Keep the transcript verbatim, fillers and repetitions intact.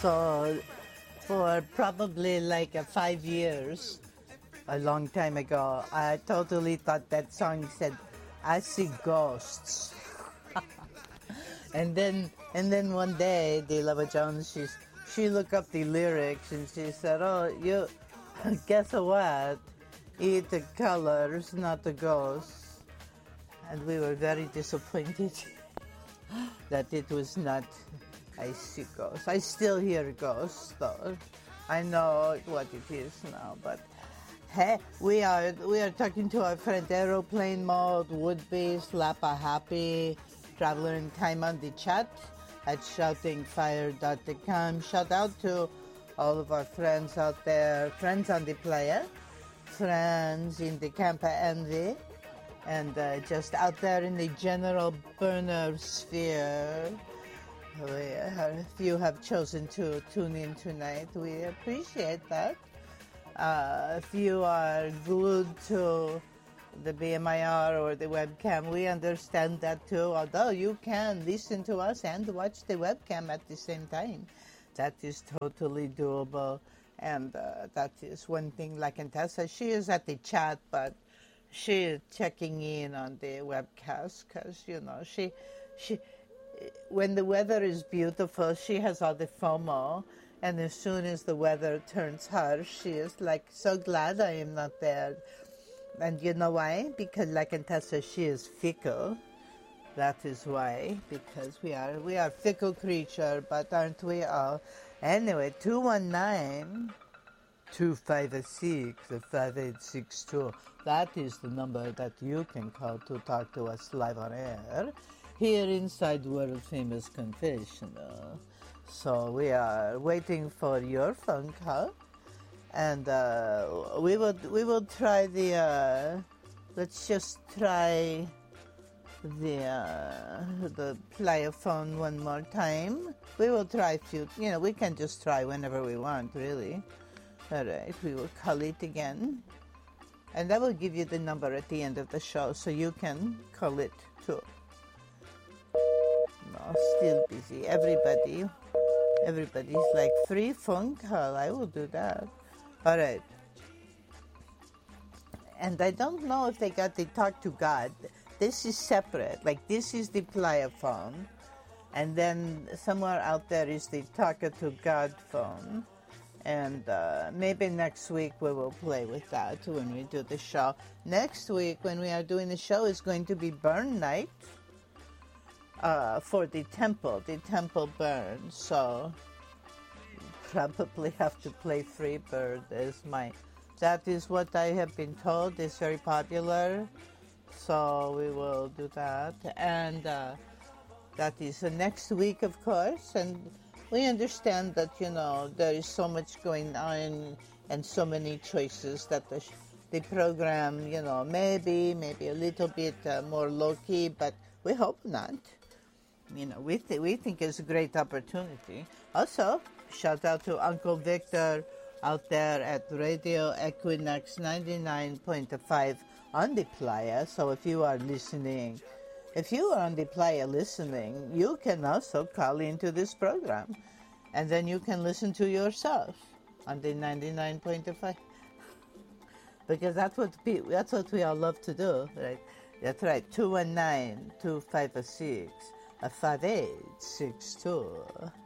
So for probably like uh, five years, a long time ago, I totally thought that song said, "I see ghosts." and then and then one day, Delava Jones, she's she looked up the lyrics and she said, "Oh, you guess what? Eat the colors, not the ghosts." And we were very disappointed that it was not I see ghosts. I still hear ghosts though. I know what it is now, but hey, we are we are talking to our friend Aeroplane Mode, Would-Be, Slappa Happy, Traveler in Time on the chat at shouting fire dot com. Shout out to all of our friends out there, friends on the player, friends in the Campa Envy, and uh, just out there in the general burner sphere. We, uh, if you have chosen to tune in tonight, we appreciate that. Uh, if you are glued to the B M I R or the webcam, we understand that too, although you can listen to us and watch the webcam at the same time. That is totally doable, and uh, that is one thing like Tessa. She is at the chat, but she is checking in on the webcast because, you know, she, she, when the weather is beautiful, she has all the FOMO, and as soon as the weather turns harsh, she is like, so glad I am not there. And you know why? Because like Tessa, she is fickle. That is why, because we are we are fickle creature, but aren't we all? Anyway, two one nine, two five six, five eight six two. That is the number that you can call to talk to us live on air here inside World Famous Confessional. So we are waiting for your phone call, and uh, we will we will try the. Uh, let's just try the uh, the player phone one more time. We will try a few. You know, we can just try whenever we want, really. All right, we will call it again, and I will give you the number at the end of the show, so you can call it too. No, still busy. Everybody, everybody's like, free phone call. I will do that. All right. And I don't know if they got the Talk to God. This is separate. Like, this is the Playa phone. And then somewhere out there is the Talk to God phone. And uh, maybe next week we will play with that when we do the show. Next week, when we are doing the show, is going to be Burn Night. Uh, for the temple, the temple burns, so probably have to play Freebird as my, that is what I have been told is very popular, so we will do that, and uh, that is uh, next week, of course, and we understand that, you know, there is so much going on and so many choices that the, the program, you know, maybe, maybe a little bit uh, more low-key, but we hope not. You know, we, th- we think it's a great opportunity. Also, shout out to Uncle Victor out there at Radio Equinox ninety-nine point five on the Playa. So if you are listening, if you are on the Playa listening, you can also call into this program. And then you can listen to yourself on the ninety-nine point five. Because that's what, we, that's what we all love to do, right? That's right, two one nine, two five six. A five eight six two.